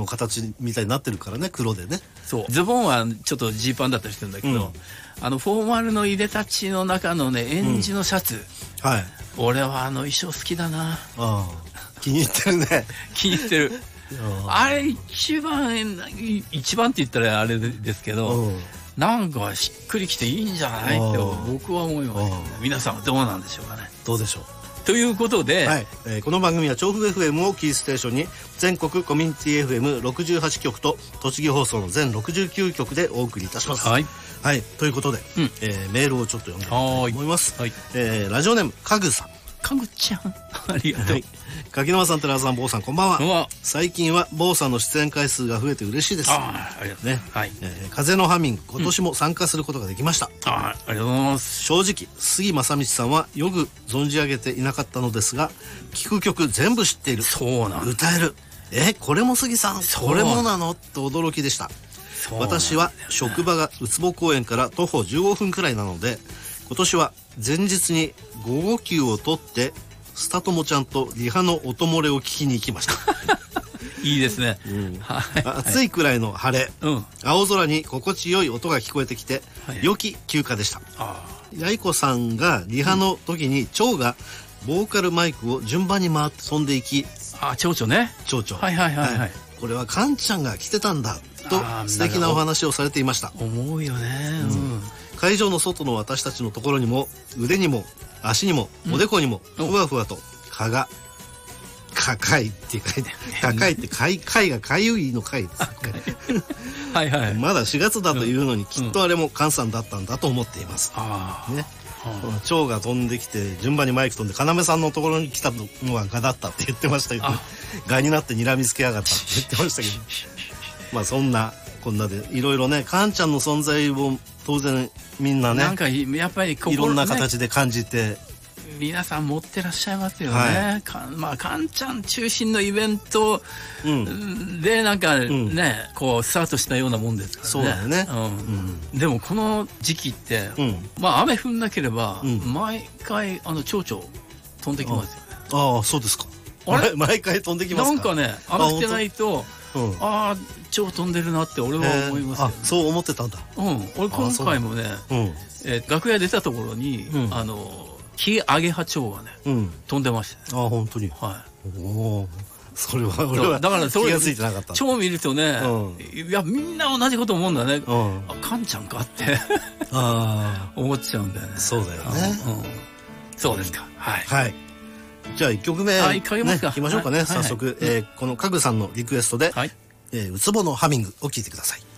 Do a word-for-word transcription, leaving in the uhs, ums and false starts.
の形みたいになってるからね、黒でね。 そうズボンはちょっとジーパンだったりするんだけど、うん、あのフォーマルのいでたちの中のねエンジのシャツ、うん、はい、俺はあの衣装好きだな。あ気に入ってるね。 気に入ってる。あれ一番一番って言ったらあれですけど、なんかしっくりきていいんじゃないって僕は思います、ね、皆さんはどうなんでしょうかね。 どうでしょう。 ということで、 はい、えー、この番組は調布 エフエム をキーステーションに全国コミュニティ エフエムろくじゅうはち 局と栃木放送の全ろくじゅうきゅう局でお送りいたします。はい、はい、ということで、うん、えー、メールをちょっと読んでみたいと思います。はい、えー、ラジオネームかぐさん。 かぐちゃんありがとう。はい、 柿沼さん、寺田さん、坊さん、こんばんは。こんばんは。最近は坊さんの出演回数が増えて嬉しいです。 あありがとうね。はい、 えー、風のハミング今年も参加することができました。 うん、あありがとうございます。 正直杉正道さんはよく存じ上げていなかったのですが、聴く曲全部知っている。 そうなんだ。 歌える。えこれも杉さんこれもなのと驚きでした。私は職場がうつぼ公園から徒歩じゅうごふんくらいなので、今年は前日に午後休を取ってスタトモちゃんとリハの音漏れを聞きに行きました。 いいですね、 うん、暑いくらいの晴れ、うん、青空に心地よい音が聞こえてきて、はい、良き休暇でした。やいこさんがリハの時に蝶がボーカルマイクを順番に回って飛んでいき、 あ蝶々ね、 蝶々、 はいはいはい、はい、 これはカンちゃんが来てたんだと素敵なお話をされていました。 思うよね、うん、 会場の外の私たちのところにも腕にも足にもおでこにもふわふわと蚊が、かかいって書いて、かかいってかい、かいがかゆいのかいですね。はいはい。まだしがつだというのに、きっとあれもカンさんだったんだと思っています。ね。蝶が飛んできて順番にマイク飛んで要さんのところに来たのがガだったって言ってましたけど、ガになって睨みつけやがったって言ってましたけど、まあそんなこんなでいろいろね、カンちゃんの存在を当然みんなね、 なんかやっぱりいろんな形で感じて、 皆さん持ってらっしゃいますよね。はい、かまあカンちゃん中心のイベントでなんかね、うん、こうスタートしたようなもんですからね。 そうだよね。 うん、でもこの時期って、うん、まあ雨降んなければ、うん、毎回あの蝶々飛んできますよね。 ああそうですか。あれ毎回飛んできますか。 なんかね雨降ってないと。うん、ああ蝶飛んでるなって俺は思いますよ、ね、 あそう思ってたんだ。 うん、俺今回もね、うんえー、楽屋出たところに、うん、あのキアゲハチョウがね、うん、飛んでました、 ね、あ本当に。はい。おおそれは俺はだからそれ気がついてなかった。 蝶見るとね、うん、いやみんな同じこと思うんだね、うん、あカンちゃんかってあ思っちゃうんだよね。 そうだよね、 うん、そうですか。はい、 はい、じゃあいっきょくめ、 はい、かけますか、 ね、いきましょうかね、 はい、 早速、はいはい、えー、このかぐさんのリクエストで、はいえー、うつぼのハミングを聞いてください。